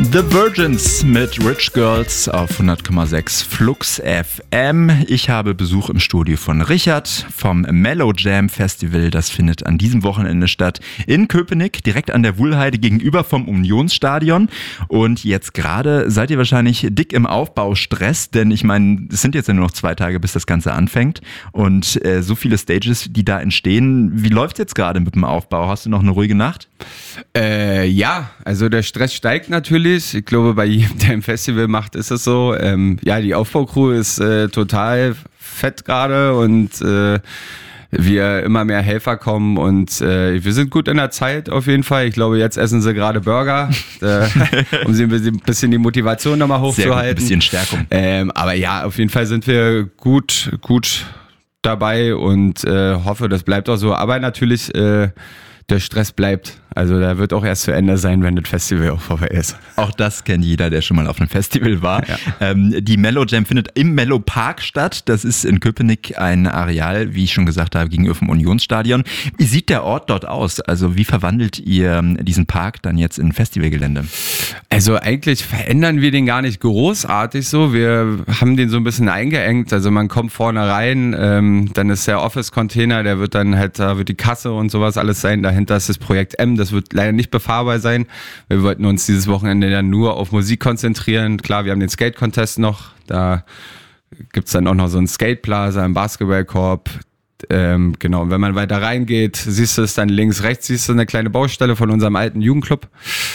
The Virgins mit Rich Girls auf 100,6 Flux FM. Ich habe Besuch im Studio von Richard vom Mellow Jam Festival. Das findet an diesem Wochenende statt in Köpenick, direkt an der Wuhlheide gegenüber vom Unionsstadion. Und jetzt gerade seid ihr wahrscheinlich dick im Aufbaustress, denn ich meine, es sind jetzt ja nur noch 2 Tage, bis das Ganze anfängt. Und so viele Stages, die da entstehen. Wie läuft's jetzt gerade mit dem Aufbau? Hast du noch eine ruhige Nacht? Ja, also der Stress steigt natürlich. Ich glaube, bei jedem, der ein Festival macht, ist es so. Ja, die Aufbaucrew ist total fett gerade und wir immer mehr Helfer kommen und wir sind gut in der Zeit auf jeden Fall. Ich glaube, jetzt essen sie gerade Burger, um sie ein bisschen die Motivation nochmal hochzuhalten. Sehr gut, ein bisschen Stärkung. Aber ja, auf jeden Fall sind wir gut dabei und hoffe, das bleibt auch so. Aber natürlich, der Stress bleibt. Also da wird auch erst zu Ende sein, wenn das Festival auch vorbei ist. Auch das kennt jeder, der schon mal auf einem Festival war. Ja. Die Mellow Jam findet im Mellow Park statt. Das ist in Köpenick ein Areal, wie ich schon gesagt habe, gegenüber vom Unionsstadion. Wie sieht der Ort dort aus? Also wie verwandelt ihr diesen Park dann jetzt in Festivalgelände? Also eigentlich verändern wir den gar nicht großartig so. Wir haben den so ein bisschen eingeengt. Also man kommt vorne rein, dann ist der Office-Container, der wird dann halt, da wird die Kasse und sowas alles sein. Dahinter ist das Projekt M. Das wird leider nicht befahrbar sein. Wir wollten uns dieses Wochenende dann nur auf Musik konzentrieren. Klar, wir haben den Skate-Contest noch. Da gibt's dann auch noch so einen Skate-Plaza, einen Basketballkorb. Genau, und wenn man weiter reingeht, siehst du es dann links, rechts, siehst du eine kleine Baustelle von unserem alten Jugendclub.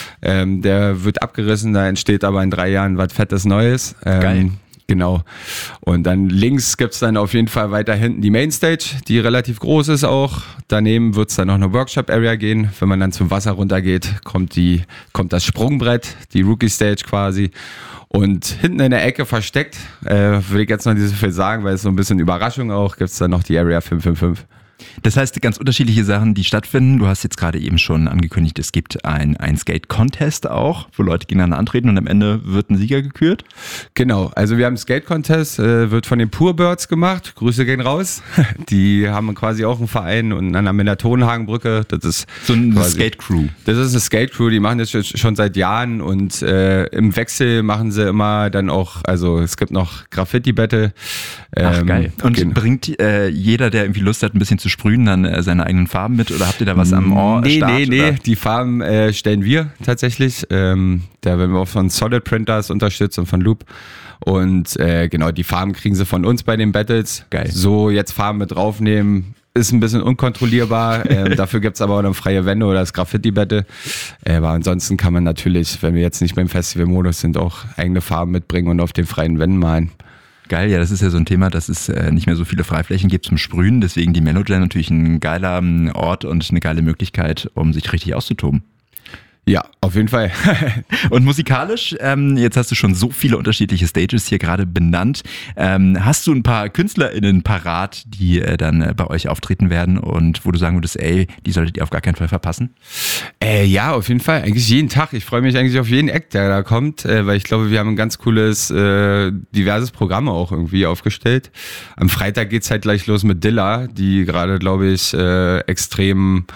Der wird abgerissen, da entsteht aber in 3 Jahren was Fettes Neues. Geil. Genau. Und dann links gibt's dann auf jeden Fall weiter hinten die Mainstage, die relativ groß ist auch. Daneben wird's dann noch eine Workshop-Area gehen. Wenn man dann zum Wasser runtergeht, kommt das Sprungbrett, die Rookie-Stage quasi. Und hinten in der Ecke versteckt, würde ich jetzt noch nicht so viel sagen, weil es so ein bisschen Überraschung auch, gibt's dann noch die Area 555. Das heißt, ganz unterschiedliche Sachen, die stattfinden. Du hast jetzt gerade eben schon angekündigt, es gibt ein Skate-Contest auch, wo Leute gegeneinander antreten und am Ende wird ein Sieger gekürt. Genau, also wir haben einen Skate-Contest, wird von den Pure Birds gemacht. Grüße gehen raus. Die haben quasi auch einen Verein und an der Tonhagenbrücke. Das ist so eine Skate-Crew. Das ist eine Skate-Crew, die machen das schon seit Jahren und im Wechsel machen sie immer dann auch, also es gibt noch Graffiti-Battle. Ach geil. Und bringt jeder, der irgendwie Lust hat, ein bisschen zu sprühen, dann seine eigenen Farben mit oder habt ihr da was am Start? Nee, die Farben stellen wir tatsächlich. Da werden wir auch von Solid Printers unterstützt und von Loop. Und genau, die Farben kriegen sie von uns bei den Battles. Geil. So jetzt Farben mit draufnehmen, ist ein bisschen unkontrollierbar. Dafür gibt's aber auch dann freie Wände oder das Graffiti-Battle. Aber ansonsten kann man natürlich, wenn wir jetzt nicht mehr im Festival-Modus sind, auch eigene Farben mitbringen und auf den freien Wänden malen. Geil, ja, das ist ja so ein Thema, dass es nicht mehr so viele Freiflächen gibt zum Sprühen. Deswegen die Mellow Jam natürlich ein geiler Ort und eine geile Möglichkeit, um sich richtig auszutoben. Ja, auf jeden Fall. Und musikalisch, jetzt hast du schon so viele unterschiedliche Stages hier gerade benannt. Hast du ein paar KünstlerInnen parat, die dann bei euch auftreten werden und wo du sagen würdest, ey, die solltet ihr auf gar keinen Fall verpassen? Ja, auf jeden Fall. Eigentlich jeden Tag. Ich freue mich eigentlich auf jeden Act, der da kommt, weil ich glaube, wir haben ein ganz cooles, diverses Programm auch irgendwie aufgestellt. Am Freitag geht's halt gleich los mit Dilla, die gerade, glaube ich, extrem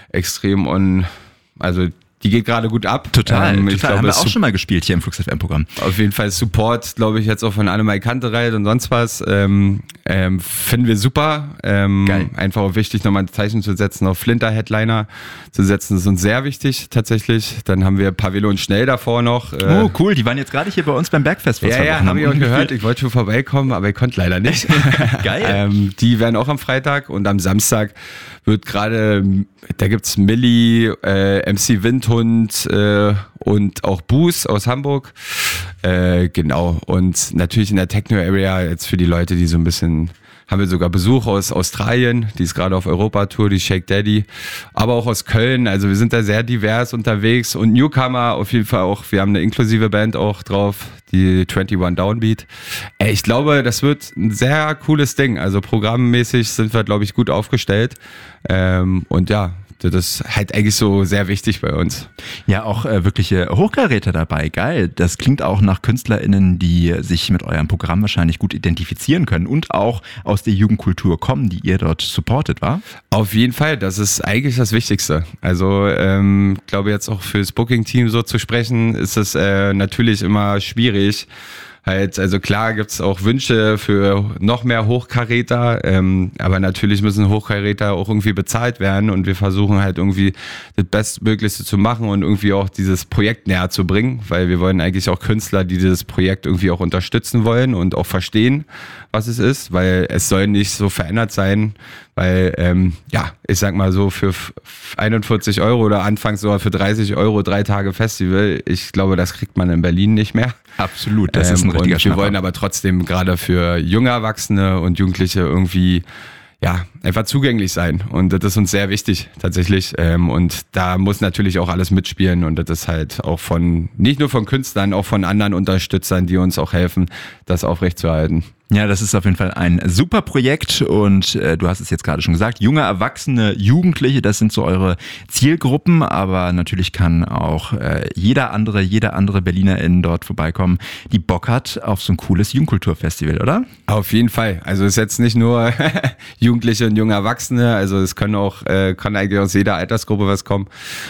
also die geht gerade gut ab. Total. Ich glaube, haben wir auch schon mal gespielt hier im Flux FM Programm. Auf jeden Fall Support, glaube ich, jetzt auch von Annemai Kantereit und sonst was. Finden wir super. Geil. Einfach auch wichtig, nochmal ein Zeichen zu setzen, auf Flinter-Headliner zu setzen. Das ist uns sehr wichtig, tatsächlich. Dann haben wir Pavelo und Schnell davor noch. Oh, cool. Die waren jetzt gerade hier bei uns beim Bergfest. Ja, habe ich auch gehört. Ich wollte schon vorbeikommen, aber ich konnte leider nicht. Geil. Die werden auch am Freitag und am Samstag wird gerade, da gibt's Milli, MC Windhund und auch Boos aus Hamburg. Genau. Und natürlich in der Techno-Area jetzt für die Leute, die so ein bisschen, haben wir sogar Besuch aus Australien, die ist gerade auf Europa-Tour, die Shake Daddy, aber auch aus Köln, also wir sind da sehr divers unterwegs und Newcomer auf jeden Fall auch, wir haben eine inklusive Band auch drauf, die 21 Downbeat. Ich glaube, das wird ein sehr cooles Ding, also programmmäßig sind wir, glaube ich, gut aufgestellt und ja, Das ist halt eigentlich so sehr wichtig bei uns. Ja, auch wirkliche Hochkaräter dabei, geil. Das klingt auch nach KünstlerInnen, die sich mit eurem Programm wahrscheinlich gut identifizieren können und auch aus der Jugendkultur kommen, die ihr dort supportet, wa? Auf jeden Fall, das ist eigentlich das Wichtigste. Also ich glaube jetzt auch fürs Booking-Team so zu sprechen, ist es natürlich immer schwierig. Also klar gibt's auch Wünsche für noch mehr Hochkaräter, aber natürlich müssen Hochkaräter auch irgendwie bezahlt werden und wir versuchen halt irgendwie das Bestmöglichste zu machen und irgendwie auch dieses Projekt näher zu bringen, weil wir wollen eigentlich auch Künstler, die dieses Projekt irgendwie auch unterstützen wollen und auch verstehen, was es ist, weil es soll nicht so verändert sein, weil, ich sag mal so, für 41 € oder anfangs sogar für 30 € 3 Tage Festival, ich glaube, das kriegt man in Berlin nicht mehr. Absolut, das ist ein richtiger Schnapper. Wir wollen aber trotzdem gerade für junge Erwachsene und Jugendliche irgendwie einfach zugänglich sein. Und das ist uns sehr wichtig, tatsächlich. Und da muss natürlich auch alles mitspielen. Und das ist halt auch nicht nur von Künstlern, auch von anderen Unterstützern, die uns auch helfen, das aufrechtzuerhalten. Ja, das ist auf jeden Fall ein super Projekt und du hast es jetzt gerade schon gesagt, junge Erwachsene, Jugendliche, das sind so eure Zielgruppen, aber natürlich kann auch jeder andere Berlinerin dort vorbeikommen, die Bock hat auf so ein cooles Jugendkulturfestival, oder? Auf jeden Fall. Also es ist jetzt nicht nur Jugendliche und junge Erwachsene, also es kann eigentlich aus jeder Altersgruppe was kommen.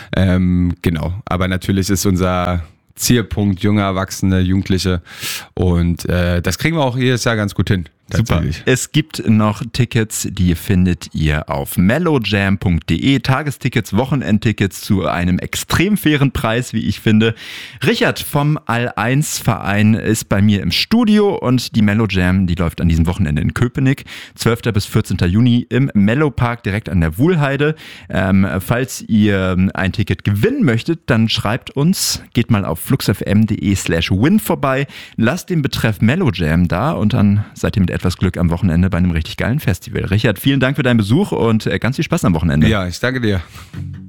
Genau, aber natürlich ist unser Zielpunkt junge Erwachsene, Jugendliche und das kriegen wir auch jedes Jahr ganz gut hin. Super. Es gibt noch Tickets, die findet ihr auf mellowjam.de. Tagestickets, Wochenendtickets zu einem extrem fairen Preis, wie ich finde. Richard vom All1-Verein ist bei mir im Studio und die Mellowjam, die läuft an diesem Wochenende in Köpenick. 12. bis 14. Juni im Mellowpark direkt an der Wuhlheide. Falls ihr ein Ticket gewinnen möchtet, dann schreibt uns, geht mal auf fluxfm.de/win vorbei, lasst den Betreff Mellowjam da und dann seid ihr mit etwas Glück am Wochenende bei einem richtig geilen Festival. Richard, vielen Dank für deinen Besuch und ganz viel Spaß am Wochenende. Ja, ich danke dir.